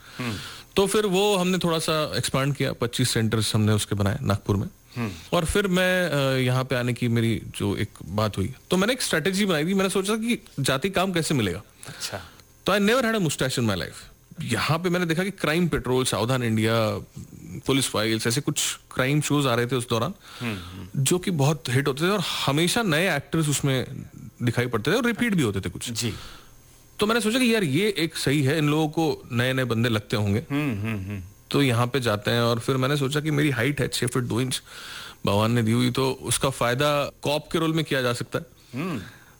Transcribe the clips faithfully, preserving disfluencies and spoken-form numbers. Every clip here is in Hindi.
तो फिर वो हमने थोड़ा सा एक्सपांड किया, पच्चीस सेंटर्स हमने उसके बनाए नागपुर में। और फिर मैं यहाँ पे आने की मेरी जो एक बात हुई, तो मैंने एक स्ट्रेटेजी बनाई थी। मैंने सोचा कि जाति काम कैसे मिलेगा। अच्छा। तो I never had a moustache in my life. यहाँ पे मैंने देखा कि क्राइम पेट्रोल, सावधान इंडिया, पुलिस फाइल्स, ऐसे कुछ क्राइम शोज आ रहे थे उस दौरान जो कि बहुत हिट होते थे और हमेशा नए एक्टर्स उसमें दिखाई पड़ते थे और रिपीट भी होते थे कुछ जी। तो मैंने सोचा कि यार ये एक सही है, इन लोगों को नए नए बंदे लगते होंगे, तो यहाँ पे जाते हैं। और फिर मैंने सोचा कि मेरी हाइट है छह फीट दो इंच भगवान ने दी हुई, तो उसका फायदा कॉप के रोल में किया जा सकता है।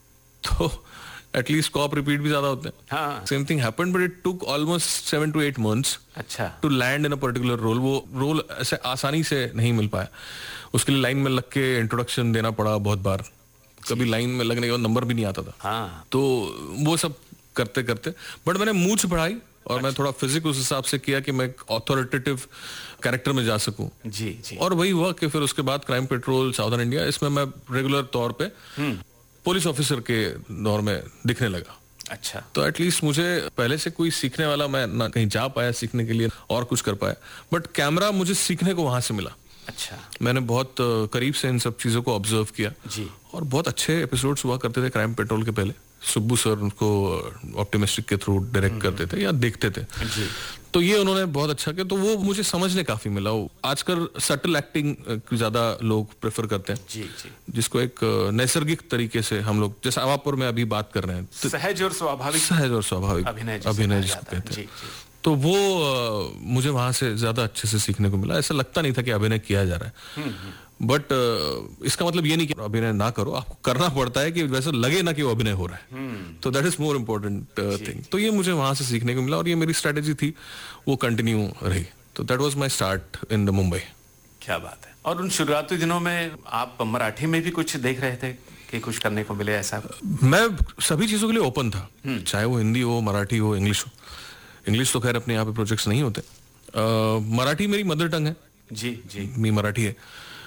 तो एटलीस्ट कॉप रिपीट भी ज्यादा होते हैं। हाँ। Same thing happened but it took almost seven to eight months अच्छा to land in a particular role. वो रोल ऐसे आसानी से नहीं मिल पाया, उसके लिए लाइन में लग के इंट्रोडक्शन देना पड़ा बहुत बार, कभी लाइन में लगने के बाद नंबर भी नहीं आता था। हाँ। तो वो सब करते करते बट मैंने मूंछ बढ़ाई और अच्छा। मैं थोड़ा फिजिक उस हिसाब से किया कि मैं ऑथोरिटेटिव कैरेक्टर में जा सकूं। जी जी। और वही हुआ कि फिर उसके बाद क्राइम पेट्रोल, सावधान इंडिया, इसमें मैं रेगुलर तौर पे पुलिस ऑफिसर के दौर में दिखने लगा। अच्छा। तो एटलीस्ट मुझे पहले से कोई सीखने वाला, मैं ना कहीं जा पाया सीखने के लिए और कुछ कर पाया, बट कैमरा मुझे सीखने को वहां से मिला। अच्छा। मैंने बहुत करीब से इन सब चीजों को ऑब्जर्व किया जी। और बहुत अच्छे एपिसोड्स हुआ करते थे क्राइम पेट्रोल के पहले। सुब्बू सर उनको ऑप्टिमिस्टिक के थ्रू डायरेक्ट करते थे या देखते थे जी। तो ये उन्होंने बहुत अच्छा किया, तो वो मुझे समझने काफी मिला। आजकल सटल एक्टिंग ज्यादा लोग प्रेफर करते हैं। जी जी। जिसको एक नैसर्गिक तरीके से हम लोग, जैसे आवापुर में अभी बात कर रहे हैं, तो सहज और स्वाभाविक, सहज और स्वाभाविक अभिनय अभिनय जिसको कहते हैं, तो वो आ, मुझे वहां से ज्यादा अच्छे से सीखने को मिला। ऐसा लगता नहीं था कि अभिनय किया जा रहा है, बट uh, इसका मतलब ये नहीं कि अभिनय ना करो, आपको करना पड़ता है कि वैसे लगे ना कि वो अभिनय हो रहा है। तो that is more important thing. तो ये मुझे वहां से सीखने को मिला और ये मेरी स्ट्रेटेजी थी, वो कंटिन्यू रही। तो that was my start in the Mumbai. क्या बात है। और उन शुरुआती दिनों में आप मराठी में भी कुछ देख रहे थे कि कुछ करने को मिले ऐसा? मैं सभी चीजों के लिए ओपन था, चाहे वो हिंदी हो, मराठी हो, इंग्लिश हो। इंग्लिश तो खैर अपने यहाँ पे प्रोजेक्ट्स नहीं होते। uh, मराठी मेरी मदर टंग है। जी जी। मी मराठी है,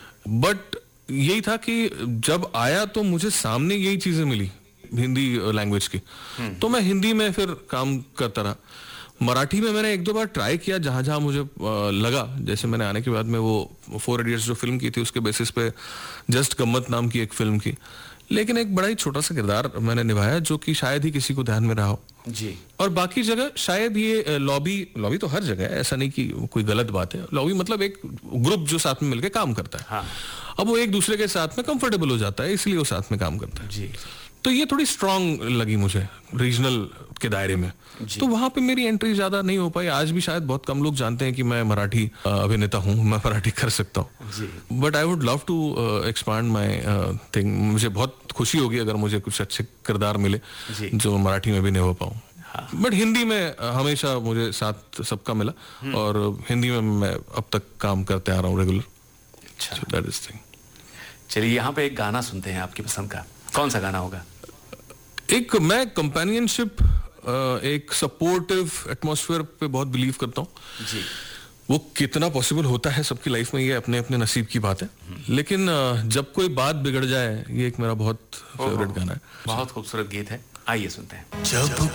बट यही था कि जब आया तो मुझे सामने यही चीजें मिली हिंदी लैंग्वेज की, तो मैं हिंदी में फिर काम करता रहा। मराठी में मैंने एक दो बार ट्राई किया जहां जहां मुझे लगा, जैसे मैंने आने के बाद में वो फोर इडियट्स जो फिल्म की थी उसके बेसिस पे जस्ट गम्मत नाम की एक फिल्म की, लेकिन एक बड़ा ही छोटा सा किरदार मैंने निभाया जो कि शायद ही किसी को ध्यान में रहा हो। जी। और बाकी जगह शायद ये लॉबी लॉबी तो हर जगह है, ऐसा नहीं कि कोई गलत बात है। लॉबी मतलब एक ग्रुप जो साथ में मिलकर काम करता है। हाँ। अब वो एक दूसरे के साथ में कंफर्टेबल हो जाता है, इसलिए वो साथ में काम करता है। जी। तो ये थोड़ी स्ट्रांग लगी मुझे रीजनल के दायरे में, तो वहां पे मेरी एंट्री ज्यादा नहीं हो पाई। आज भी शायद बहुत कम लोग जानते हैं कि मैं मराठी अभिनेता हूँ, मैं मराठी कर सकता हूँ, but I would love to expand my thing. मुझे बहुत खुशी होगी अगर मुझे कुछ अच्छे किरदार मिले जो मराठी में भी नहीं हो पाऊँ। हाँ। बट हिंदी में हमेशा मुझे साथ सबका मिला और हिंदी में मैं अब तक काम करते आ रहा हूँ रेगुलर। अच्छा। so that is thing. चलिए यहाँ पे एक गाना सुनते हैं आपकी पसंद का। कौन सा गाना होगा? एक मैं कंपेनियनशिप, एक सपोर्टिव एटमॉस्फेयर पे बहुत बिलीव करता हूँ। जी। वो कितना पॉसिबल होता है सबकी लाइफ में, ये अपने अपने नसीब की बात है, लेकिन जब कोई बात बिगड़ जाए, ये एक मेरा बहुत फेवरेट गाना है। बहुत खूबसूरत गीत है, आइए सुनते हैं। जब